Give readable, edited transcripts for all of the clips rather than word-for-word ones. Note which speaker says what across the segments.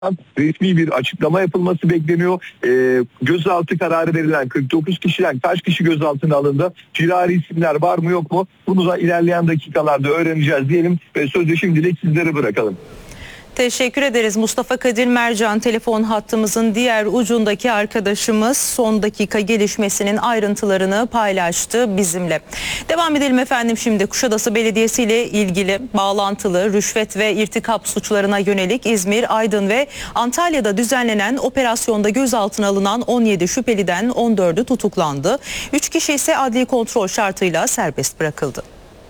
Speaker 1: resmi bir açıklama yapılması bekleniyor. Gözaltı kararı verilen 49 kişiden kaç kişi gözaltına alındı? Firari isimler var mı yok mu? Bunu da ilerleyen dakikalarda öğreneceğiz diyelim ve sözü şimdilik sizlere bırakalım.
Speaker 2: Teşekkür ederiz. Mustafa Kadir Mercan telefon hattımızın diğer ucundaki arkadaşımız son dakika gelişmesinin ayrıntılarını paylaştı bizimle. Devam edelim efendim şimdi. Kuşadası Belediyesi ile ilgili bağlantılı rüşvet ve irtikap suçlarına yönelik İzmir, Aydın ve Antalya'da düzenlenen operasyonda gözaltına alınan 17 şüpheliden 14'ü tutuklandı. 3 kişi ise adli kontrol şartıyla serbest bırakıldı.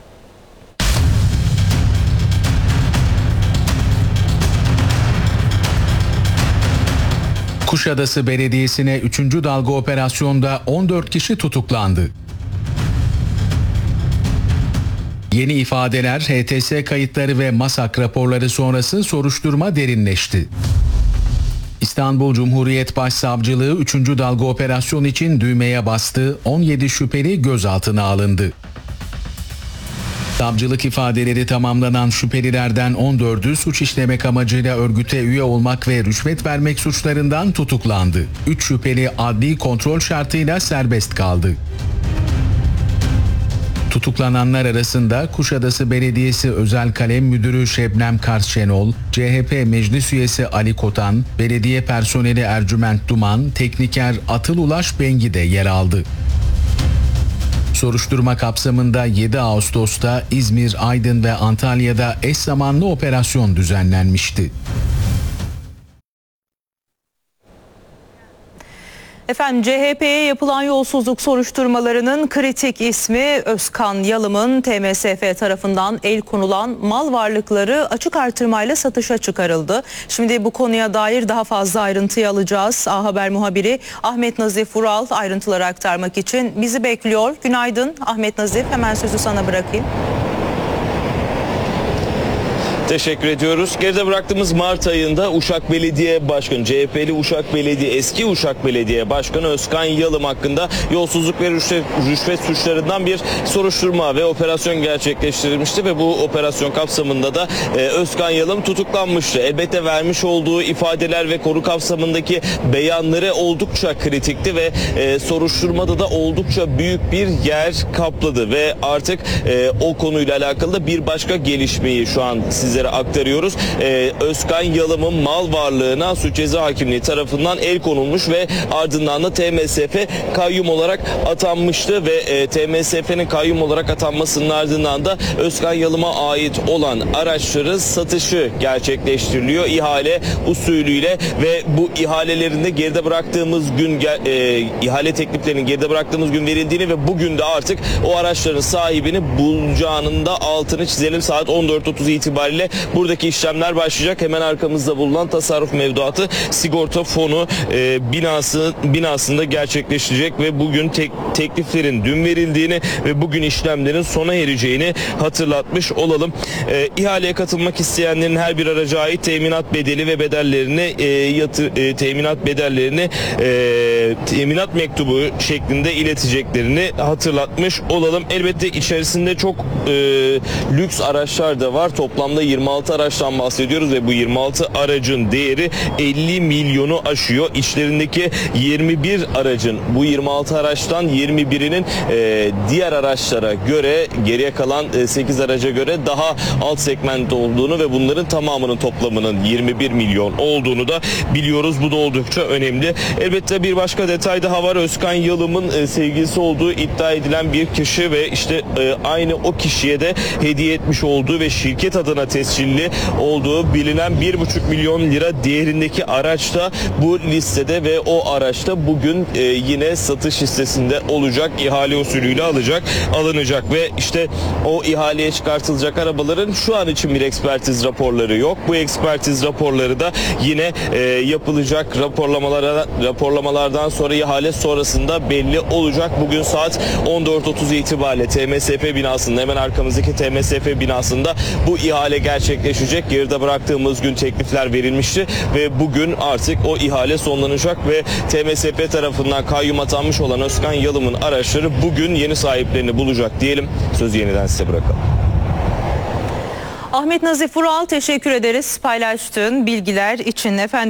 Speaker 3: Kuşadası Belediyesi'ne 3. dalga operasyonda 14 kişi tutuklandı. Yeni ifadeler, HTS kayıtları ve MASAK raporları sonrası soruşturma derinleşti. İstanbul Cumhuriyet Başsavcılığı 3. dalga operasyon için düğmeye bastı, 17 şüpheli gözaltına alındı. Savcılık ifadeleri tamamlanan şüphelilerden 14'ü suç işlemek amacıyla örgüte üye olmak ve rüşvet vermek suçlarından tutuklandı. 3 şüpheli adli kontrol şartıyla serbest kaldı. Tutuklananlar arasında Kuşadası Belediyesi Özel Kalem Müdürü Şebnem Kars Şenol, CHP Meclis Üyesi Ali Kotan, belediye personeli Ercüment Duman, tekniker Atıl Ulaş Bengi de yer aldı. Soruşturma kapsamında 7 Ağustos'ta İzmir, Aydın ve Antalya'da eş zamanlı operasyon düzenlenmişti.
Speaker 2: Efendim CHP'ye yapılan yolsuzluk soruşturmalarının kritik ismi Özkan Yalım'ın TMSF tarafından el konulan mal varlıkları açık artırmayla satışa çıkarıldı. Şimdi bu konuya dair daha fazla ayrıntıyı alacağız. A Haber muhabiri Ahmet Nazif Vural ayrıntıları aktarmak için bizi bekliyor. Günaydın Ahmet Nazif, hemen sözü sana bırakayım.
Speaker 4: Teşekkür ediyoruz. Geride bıraktığımız Mart ayında Uşak Belediye Başkanı, CHP'li Uşak Belediye, eski Uşak Belediye Başkanı Özkan Yalım hakkında yolsuzluk ve rüşvet suçlarından bir soruşturma ve operasyon gerçekleştirilmişti ve bu operasyon kapsamında da Özkan Yalım tutuklanmıştı. Elbette vermiş olduğu ifadeler ve konu kapsamındaki beyanları oldukça kritikti ve soruşturmada da oldukça büyük bir yer kapladı ve artık o konuyla alakalı da bir başka gelişmeyi şu an size aktarıyoruz. Özkan Yalım'ın mal varlığına Suç Ceza Hakimliği tarafından el konulmuş ve ardından da TMSF kayyum olarak atanmıştı ve TMSF'nin kayyum olarak atanmasının ardından da Özkan Yalım'a ait olan araçların satışı gerçekleştiriliyor ihale usulüyle ve bu ihalelerinde geride bıraktığımız gün ihale tekliflerinin geride bıraktığımız gün verildiğini ve bugün de artık o araçların sahibini bulacağının da altını çizelim. Saat 14.30 itibariyle buradaki işlemler başlayacak. Hemen arkamızda bulunan tasarruf mevduatı sigorta fonu binasında gerçekleşecek ve bugün tekliflerin dün verildiğini ve bugün işlemlerin sona ereceğini hatırlatmış olalım. İhaleye katılmak isteyenlerin her bir araca ait teminat bedeli ve bedellerini teminat mektubu şeklinde ileteceklerini hatırlatmış olalım. Elbette içerisinde çok lüks araçlar da var. Toplamda 26 araçtan bahsediyoruz ve bu 26 aracın değeri 50 milyonu aşıyor. İçlerindeki 21 aracın, bu 26 araçtan 21'inin diğer araçlara göre, geriye kalan 8 araca göre daha alt segment olduğunu ve bunların tamamının toplamının 21 milyon olduğunu da biliyoruz. Bu da oldukça önemli. Elbette bir başka detay daha var. Özkan Yalım'ın sevgilisi olduğu iddia edilen bir kişi ve işte aynı o kişiye de hediye etmiş olduğu ve şirket adına tescilli olduğu bilinen 1,5 milyon lira değerindeki araç da bu listede ve o araçta bugün yine satış listesinde olacak. İhale usulüyle alınacak ve işte o ihaleye çıkartılacak arabaların şu an için bir ekspertiz raporları yok. Bu ekspertiz raporları da yine yapılacak raporlamalardan sonra ihale sonrasında belli olacak. Bugün saat 14.30 itibariyle TMSF binasında, hemen arkamızdaki TMSF binasında bu ihale gerçekleşecek. Geride bıraktığımız gün teklifler verilmişti ve bugün artık o ihale sonlanacak ve TMSF tarafından kayyum atanmış olan Özkan Yalım'ın araçları bugün yeni sahiplerini bulacak diyelim. Sözü yeniden size bırakalım.
Speaker 2: Ahmet Nazif Vural, teşekkür ederiz paylaştığın bilgiler için efendim.